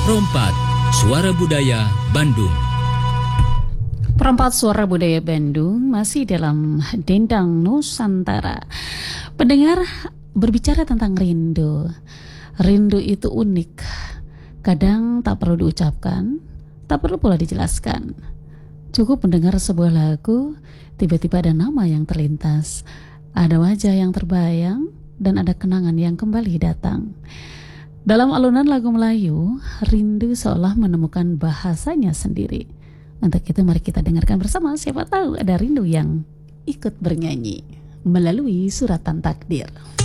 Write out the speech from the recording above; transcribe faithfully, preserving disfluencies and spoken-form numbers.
Perompat Suara Budaya Bandung. Perempat Suara Budaya Bandung masih dalam Dendang Nusantara. Pendengar, berbicara tentang rindu. Rindu itu unik. Kadang tak perlu diucapkan, tak perlu pula dijelaskan. Cukup mendengar sebuah lagu, tiba-tiba ada nama yang terlintas, ada wajah yang terbayang, dan ada kenangan yang kembali datang. Dalam alunan lagu Melayu, rindu seolah menemukan bahasanya sendiri. Untuk itu mari kita dengarkan bersama, siapa tahu ada rindu yang ikut bernyanyi melalui suratan takdir.